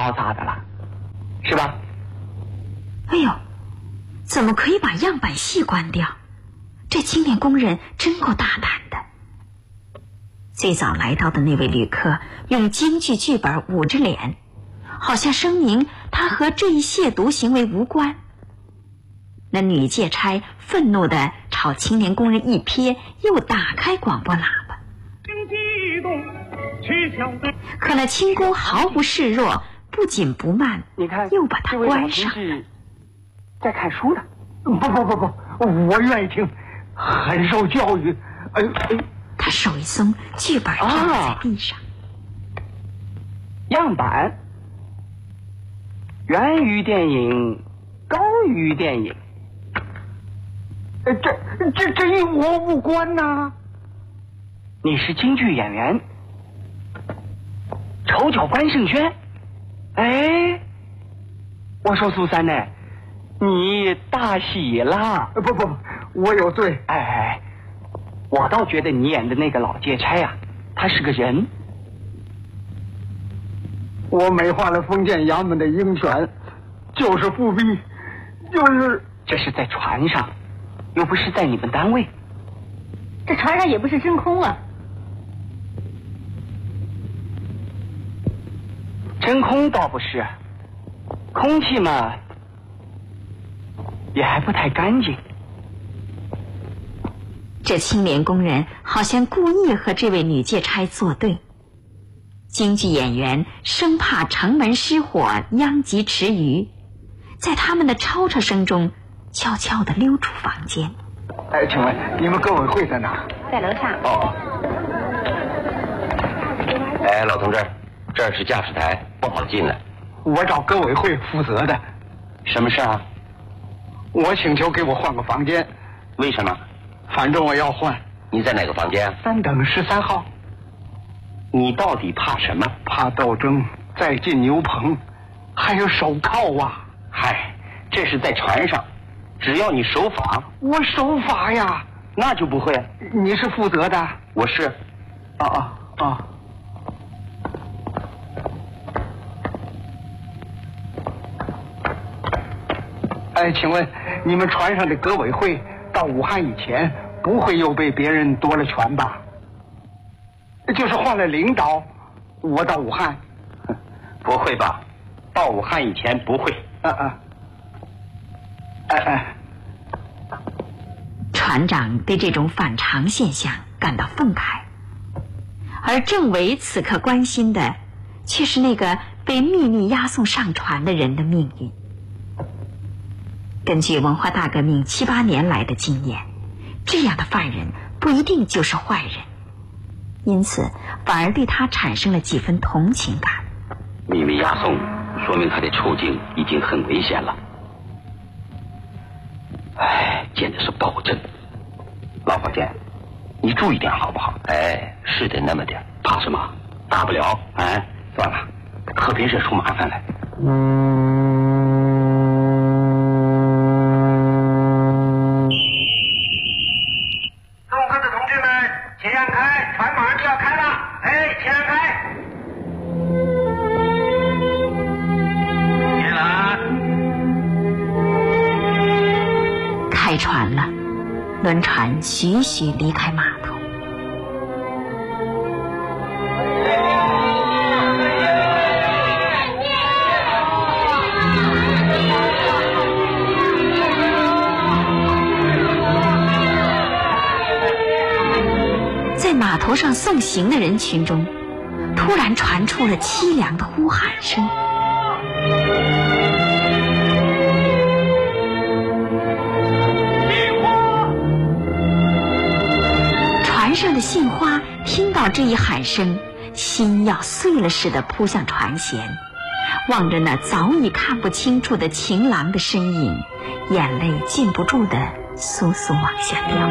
搞砸的了，是吧？ 哎呦，怎么可以把样板戏关掉？这青年工人真够大胆的。最早来到的那位旅客用京剧剧本捂着脸，好像声明他和这一亵渎行为无关。那女借差愤怒地朝青年工人一瞥，又打开广播喇叭。可那青姑毫不示弱，不紧不慢， 你看， 又把它关上了。 在看书呢。 不，我愿意听，很受教育。 他手一松，剧本掉在地上。 样板源于电影，高于电影。 这与我无关呐。 你是京剧演员，丑角关胜轩。哎，我说苏三呢，你大喜了。 不，我有罪。 哎，我倒觉得你演的那个老借差啊，他是个人。 我美化了封建衙门的鹰犬，就是复辟，就是这是在船上，又不是在你们单位。 这船上也不是真空啊。 真空倒不是，空气嘛也还不太干净。 这青年工人好像故意和这位女借差作对。京剧演员生怕城门失火，殃及池鱼，在他们的吵吵声中悄悄地溜出房间。 请问你们革委会在哪？ 在楼上。 哦。 哎，老同志，这是驾驶台，不好进来。 我找革委会负责的。 什么事啊？ 我请求给我换个房间。 为什么？ 反正我要换。 你在哪个房间 ？3等13号。 你到底怕什么？ 怕斗争，再进牛棚，还有手铐啊！ 嗨，这是在船上，只要你守法。 我守法呀。 那就不会。 你是负责的？ 我是。 请问你们船上的革委会到武汉以前，不会又被别人夺了权吧？就是换了领导，我到武汉。 不会吧？到武汉以前不会。 船长对这种反常现象感到愤慨，而政委此刻关心的却是那个被秘密押送上船的人的命运。根据文化大革命7、8年来的经验，这样的犯人不一定就是坏人，因此反而对他产生了几分同情感。 秘密押送，说明他的处境已经很危险了。哎，简直是暴政！老伙计，你注意点好不好？哎，是得那么点。怕什么？大不了，算了，可别惹出麻烦来。 送客的同志们，请让开，船马上就要开了。请让开。 别拦！ 开船了，轮船徐徐离开码头。在码头上送行的人群中，突然传出了凄凉的呼喊声。船上的杏花听到这一喊声，心要碎了似的扑向船舷，望着那早已看不清楚的情郎的身影，眼泪禁不住的簌簌往下掉。